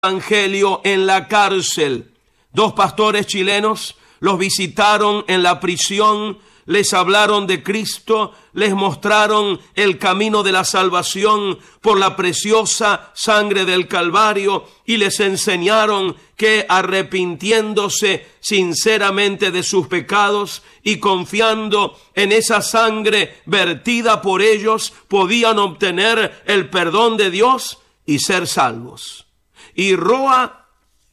evangelio en la cárcel. Dos pastores chilenos los visitaron en la prisión, les hablaron de Cristo, les mostraron el camino de la salvación por la preciosa sangre del Calvario y les enseñaron que arrepintiéndose sinceramente de sus pecados y confiando en esa sangre vertida por ellos, podían obtener el perdón de Dios y ser salvos. Y Roa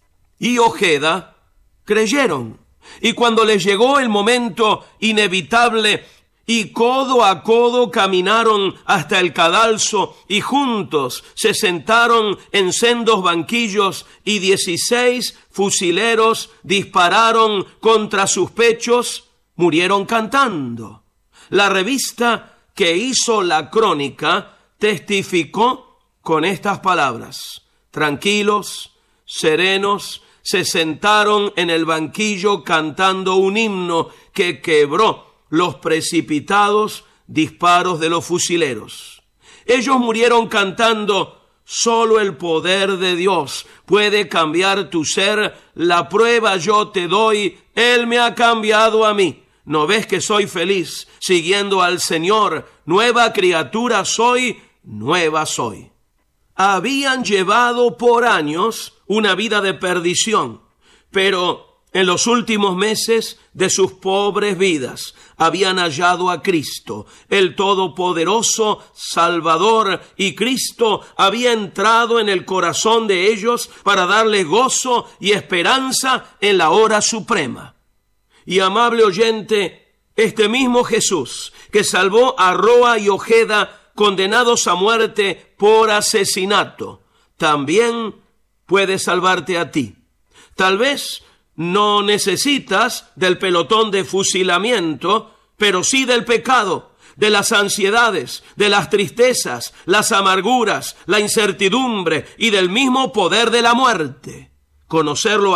y Ojeda creyeron. Y cuando les llegó el momento inevitable y codo a codo caminaron hasta el cadalso y juntos se sentaron en sendos banquillos y 16 fusileros dispararon contra sus pechos, murieron cantando. La revista que hizo la crónica testificó con estas palabras: tranquilos, serenos, se sentaron en el banquillo cantando un himno que quebró los precipitados disparos de los fusileros. Ellos murieron cantando: solo el poder de Dios puede cambiar tu ser, la prueba yo te doy, Él me ha cambiado a mí. ¿No ves que soy feliz siguiendo al Señor? Nueva criatura soy, nueva soy. Habían llevado por años una vida de perdición, pero en los últimos meses de sus pobres vidas habían hallado a Cristo, el Todopoderoso Salvador, y Cristo había entrado en el corazón de ellos para darles gozo y esperanza en la hora suprema. Y amable oyente, este mismo Jesús que salvó a Roa y Ojeda, condenados a muerte por asesinato, también puede salvarte a ti. Tal vez no necesitas del pelotón de fusilamiento, pero sí del pecado, de las ansiedades, de las tristezas, las amarguras, la incertidumbre y del mismo poder de la muerte. Conocerlo